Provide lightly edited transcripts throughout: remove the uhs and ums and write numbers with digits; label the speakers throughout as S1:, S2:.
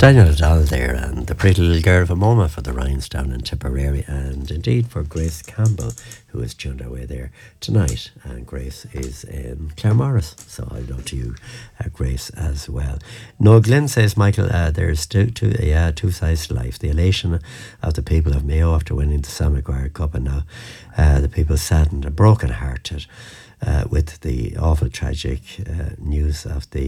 S1: Daniel O'Donnell there, and the pretty little girl of a moment for the Ryans down in Tipperary, and indeed for Grace Campbell, who is tuned away there tonight. And Grace is in Claremorris, so hello to you, Grace, as well. Noel Glynn says, Michael, there's two sides to life. The elation of the people of Mayo after winning the Sam Maguire Cup, and now the people saddened and broken-hearted with the awful tragic news of the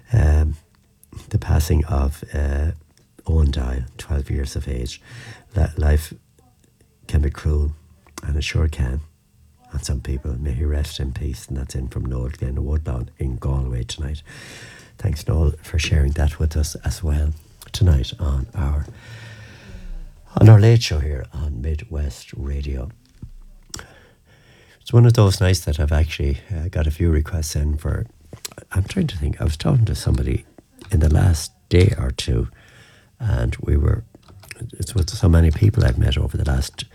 S1: passing of Owen Dial, 12 years of age. Life can be cruel, and it sure can. And some people, may he rest in peace. And that's in from Noel Glenn Woodlawn in Galway tonight. Thanks, Noel, for sharing that with us as well tonight on our late show here on Midwest Radio. It's one of those nights that I've actually got a few requests in for. I'm trying to think. I was talking to somebody in the last day or two, and it's with so many people I've met over the last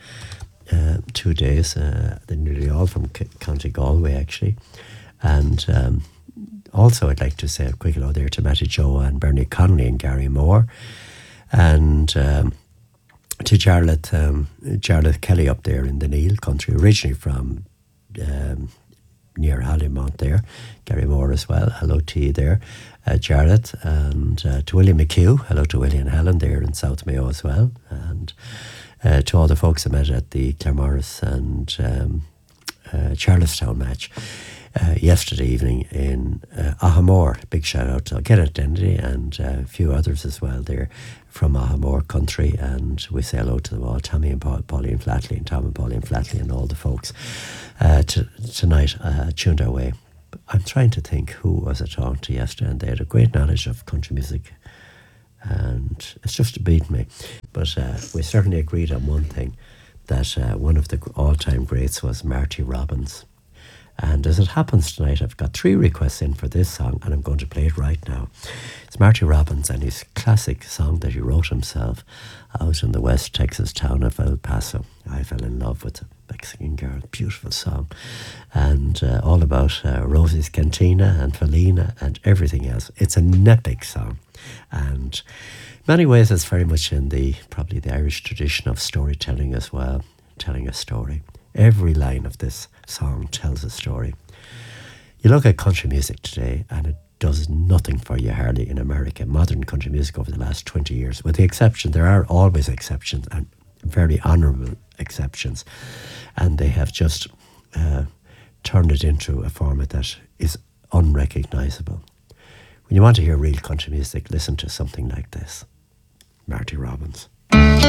S1: 2 days. They're nearly all from County Galway, actually. And also I'd like to say a quick hello there to Matty Joe and Bernie Connolly and Gary Moore, and to Jarlath Kelly up there in the Neil country, originally from near Hallymount there. Gary Moore as well, hello to you there, Jarlath. And to William McHugh, hello to Willie and Helen there in South Mayo as well. And to all the folks I met at the Claremorris and Charlestown match yesterday evening in Ahamore. Big shout out to Kenneth Dendy and a few others as well there from Ahamore country, and we say hello to them all, Tommy and Pauline Flatley, and Tom and Pauline Flatley, and all the folks tonight tuned our way. I'm trying to think who was I talking to yesterday, and they had a great knowledge of country music, and it's just beaten me. But we certainly agreed on one thing, that one of the all-time greats was Marty Robbins. And as it happens tonight, I've got 3 requests in for this song, and I'm going to play it right now. It's Marty Robbins and his classic song that he wrote himself out in the West Texas town of El Paso. I fell in love with a Mexican girl, beautiful song. And all about Rosie's Cantina and Felina and everything else. It's an epic song. And in many ways, it's very much in probably the Irish tradition of storytelling as well, telling a story. Every line of this song tells a story. You look at country music today, and it does nothing for you hardly in America. Modern country music over the last 20 years, with the exception, there are always exceptions, and very honourable exceptions, and they have just turned it into a format that is unrecognisable. When you want to hear real country music, listen to something like this. Marty Robbins.